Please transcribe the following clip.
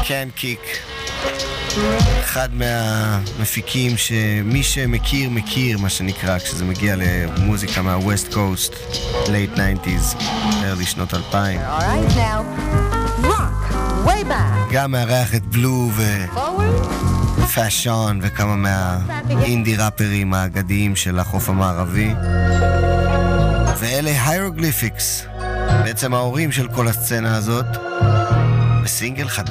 Can't Kick. אחד מהמפיקים שמי שמכיר מכיר מה שנקרא כשזה מגיע למוזיקה מה-West Coast, late 90s, early שנות 2000. Alright now, rock, way back. גם מארח את בלו ופאשון וכמה מהאינדי ראפרים האגדיים של החוף המערבי. ואלה היירוגליפיקס, בעצם ההורים של כל הסצנה הזאת, בסינגל חדש.